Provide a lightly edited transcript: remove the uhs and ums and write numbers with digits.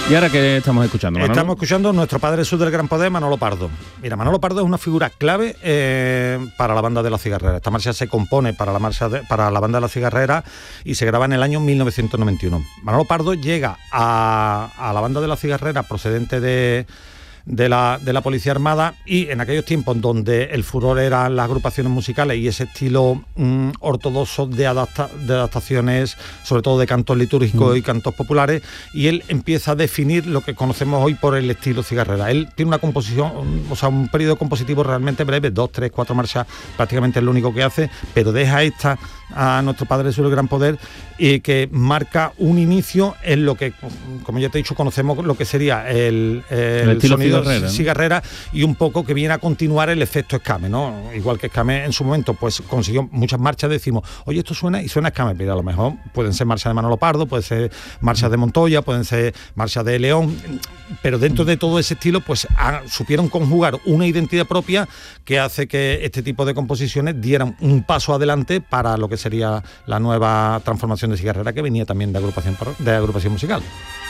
¿Y ahora qué estamos escuchando, Manolo? Estamos escuchando Nuestro Padre Sur del Gran Poder, Manolo Pardo. Mira, Manolo Pardo es una figura clave para la banda de La Cigarrera. Esta marcha se compone para la banda de La Cigarrera y se graba en el año 1991. Manolo Pardo llega a la banda de La Cigarrera procedente de la Policía Armada, y en aquellos tiempos donde el furor eran las agrupaciones musicales y ese estilo ortodoxo de adaptaciones, sobre todo de cantos litúrgicos y cantos populares, y él empieza a definir lo que conocemos hoy por el estilo cigarrera. Él tiene una composición, o sea, un periodo compositivo realmente breve, 2, 3, 4 marchas, prácticamente es lo único que hace, pero deja esta a Nuestro Padre Sur del Gran Poder, y que marca un inicio en lo que, como ya te he dicho, conocemos lo que sería el estilo sonido cigarrera, ¿no? Y un poco que viene a continuar el efecto Escame, ¿no? Igual que Escame en su momento pues consiguió muchas marchas, decimos, oye, esto suena Escame, pero a lo mejor pueden ser marchas de Manolo Pardo, pueden ser marchas de Montoya, pueden ser marchas de León, pero dentro de todo ese estilo pues supieron conjugar una identidad propia que hace que este tipo de composiciones dieran un paso adelante para lo que sería la nueva transformación de cigarrera, que venía también de agrupación musical.